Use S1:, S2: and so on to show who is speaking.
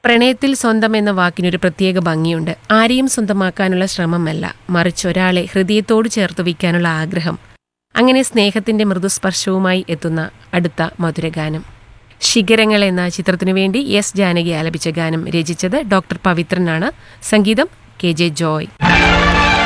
S1: പ്രണയത്തിൽ സ്വന്തം എന്ന വാക്കിനൊരു പ്രത്യേക ഭംഗിയുണ്ട്. ആരെയും സ്വന്തമാക്കാനുള്ള ശ്രമമല്ല, മറിച്ച് ഒരാളെ ഹൃദയത്തോട് ചേർത്ത് വയ്ക്കാനുള്ള ആഗ്രഹം. അങ്ങനെ സ്നേഹത്തിന്റെ മൃദുസ്പർശവുമായി എത്തുന്ന അടുത്ത മധുരഗാനം. ശിഖരങ്ങൾ എന്ന ചിത്രത്തിനു വേണ്ടി എസ് ജാനകി ആലപിച്ച ഗാനം രചിച്ചത് ഡോക്ടർ പവിത്രനാണ്. സംഗീതം KJ ജോയ്.